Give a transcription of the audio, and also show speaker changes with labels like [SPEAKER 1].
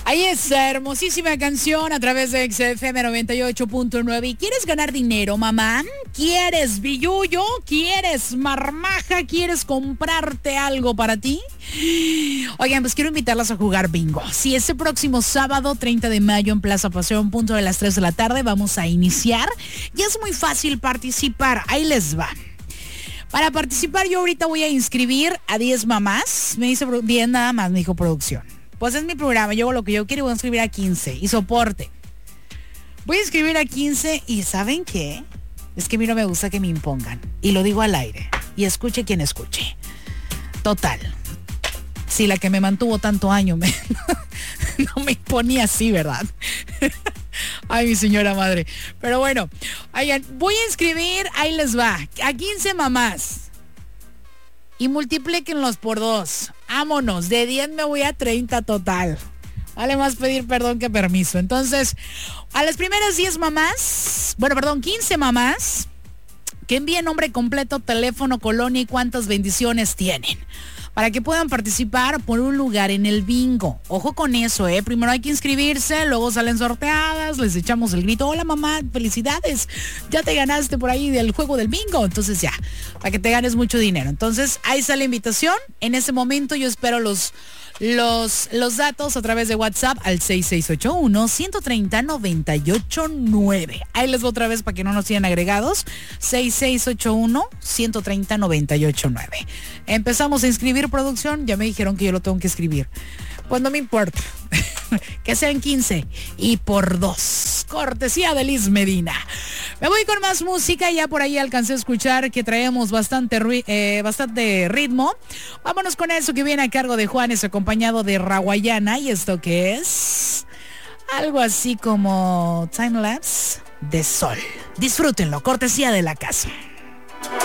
[SPEAKER 1] Ahí está, hermosísima canción a través de XFM 98.9. ¿Y quieres ganar dinero, mamá? ¿Quieres billullo? ¿Quieres marmaja? ¿Quieres comprarte algo para ti? Oigan, pues quiero invitarlas a jugar bingo. Sí, este próximo sábado 30 de mayo en Plaza Paseo, en punto de las 3 de la tarde, vamos a iniciar. Y es muy fácil participar. Ahí les va. Para participar yo ahorita voy a inscribir a 10 mamás. Me dice 10 nada más, me dijo producción. Pues es mi programa, yo hago lo que yo quiero y voy a inscribir a 15. Y soporte. Voy a inscribir a 15 y ¿saben qué? Es que a mí no me gusta que me impongan. Y lo digo al aire. Y escuche quien escuche. Total. Si la que me mantuvo tanto año no me imponía así, ¿verdad? Ay, mi señora madre. Pero bueno, oigan, voy a inscribir, ahí les va, a 15 mamás. Y multiplíquenlos por 2. Vámonos, de 10 me voy a 30 total. Vale más pedir perdón que permiso. Entonces, a las primeras 10 mamás, 15 mamás, que envíen nombre completo, teléfono, colonia y cuántas bendiciones tienen, para que puedan participar por un lugar en el bingo. Ojo con eso, primero hay que inscribirse, luego salen sorteadas, les echamos el grito, hola mamá, felicidades, ya te ganaste por ahí del juego del bingo. Entonces ya, para que te ganes mucho dinero. Entonces ahí está la invitación. En ese momento yo espero los datos a través de WhatsApp al 6681-130-989. Ahí les voy otra vez para que no nos sigan agregados. 6681-130-989. Empezamos a inscribir, producción. Ya me dijeron que yo lo tengo que escribir. Pues no me importa. Que sean 15 y por 2. Cortesía de Liz Medina. Me voy con más música. Ya por ahí alcancé a escuchar que traemos bastante ritmo. Vámonos con eso que viene a cargo de Juanes, acompañado de Rawayana. ¿Y esto qué es? Algo así como Time Lapse de Sol. Disfrútenlo, cortesía de la casa.